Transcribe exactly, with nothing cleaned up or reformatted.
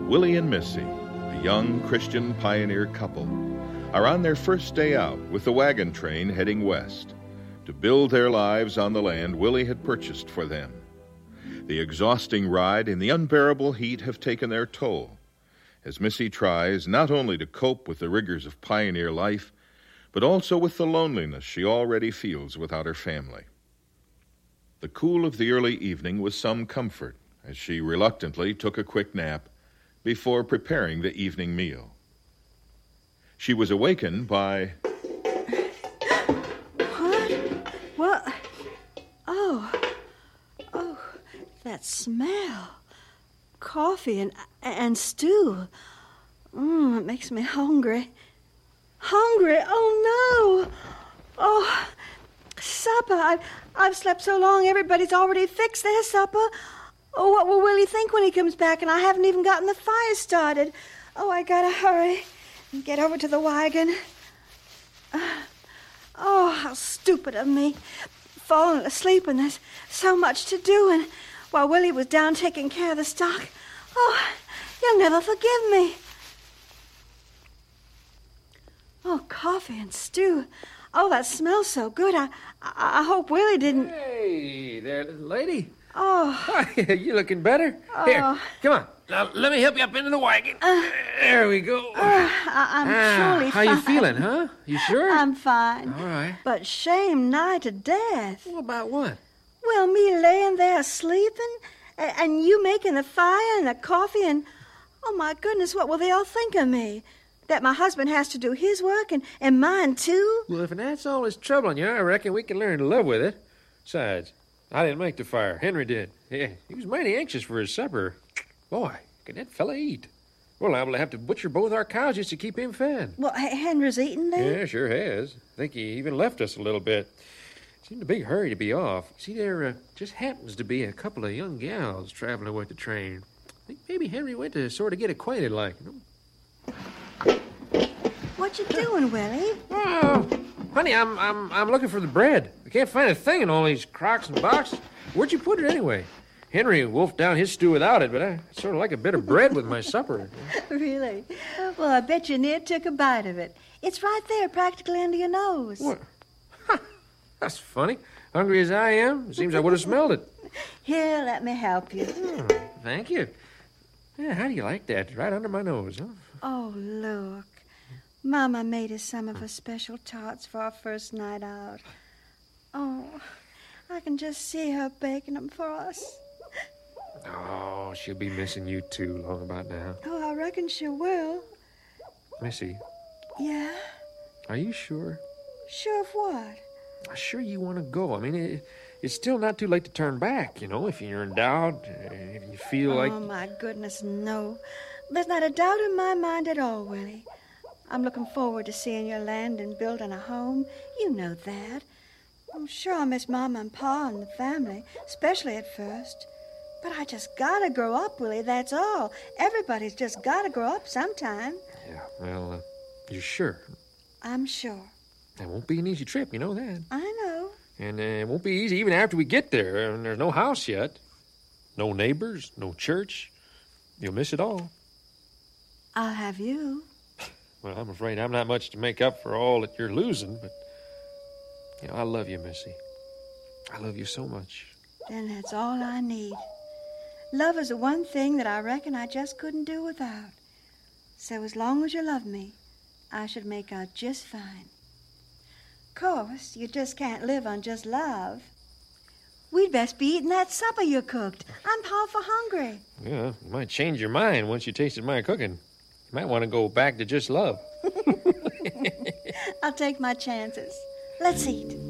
Willie and Missy, the young Christian pioneer couple, are on their first day out with the wagon train heading west to build their lives on the land Willie had purchased for them. The exhausting ride and the unbearable heat have taken their toll, as Missy tries not only to cope with the rigors of pioneer life, but also with the loneliness she already feels without her family. The cool of the early evening was some comfort as she reluctantly took a quick nap before preparing the evening meal. She was awakened by... What? What? Oh. Oh, that smell. Coffee and and stew. Mmm, it makes me hungry. Hungry? Oh, no. Oh, supper. I've, I've slept so long, everybody's already fixed their supper. Oh, what will Willie think when he comes back and I haven't even gotten the fire started? Oh, I gotta hurry and get over to the wagon. Uh, oh, how stupid of me. Falling asleep and there's so much to do, and while Willie was down taking care of the stock. Oh, you'll never forgive me. Oh, coffee and stew. Oh, that smells so good. I I, I hope Willie didn't... Hey there, little lady. Oh. Hi, you looking better? Oh. Here, come on. Now, let me help you up into the wagon. Uh, there we go. Uh, I, I'm ah, truly how fine. you feeling, huh? You sure? I'm fine. All right. But shame nigh to death. Well, about what? Well, me laying there sleeping, and, and you making the fire and the coffee, and... Oh, my goodness, what will they all think of me? That my husband has to do his work and, and mine, too? Well, if that's all that's troubling you, I reckon we can learn to live with it. Besides, I didn't make the fire. Henry did. Yeah, he was mighty anxious for his supper. Boy, can that fella eat. We're liable to have to butcher both our cows just to keep him fed. Well, Henry's eating then? Yeah, sure has. I think he even left us a little bit. Seemed a big hurry to be off. See, there uh, just happens to be a couple of young gals traveling with the train. I think maybe Henry went to sort of get acquainted like. You know? What you doing, Willie? Oh, honey, I'm I'm I'm looking for the bread. I can't find a thing in all these crocks and boxes. Where'd you put it anyway? Henry wolfed down his stew without it, but I sort of like a bit of bread with my supper. Really? Well, I bet you near took a bite of it. It's right there, practically under your nose. What? Huh, that's funny. Hungry as I am, it seems I would have smelled it. Here, let me help you. Oh, thank you. Yeah, how do you like that? Right under my nose, huh? Oh, look. Mama made us some of her special tarts for our first night out. Oh, I can just see her baking them for us. Oh, she'll be missing you too long about now. Oh, I reckon she will. Missy. Yeah? Are you sure? Sure of what? Sure you want to go. I mean, it, it's still not too late to turn back, you know, if you're in doubt, if you feel oh, like... Oh, my goodness, no. There's not a doubt in my mind at all, Willie. I'm looking forward to seeing your land and building a home. You know that. I'm sure I'll miss Mama and Pa and the family, especially at first. But I just gotta grow up, Willie, that's all. Everybody's just gotta grow up sometime. Yeah, well, uh, you're sure? I'm sure. It won't be an easy trip, you know that. I know. And uh, it won't be easy even after we get there. And there's no house yet. No neighbors, no church. You'll miss it all. I'll have you. Well, I'm afraid I'm not much to make up for all that you're losing, but, you know, I love you, Missy. I love you so much. Then that's all I need. Love is the one thing that I reckon I just couldn't do without. So as long as you love me, I should make out just fine. Of course, you just can't live on just love. We'd best be eating that supper you cooked. I'm powerful hungry. Yeah, you might change your mind once you tasted my cooking. You might want to go back to just love. I'll take my chances. Let's eat.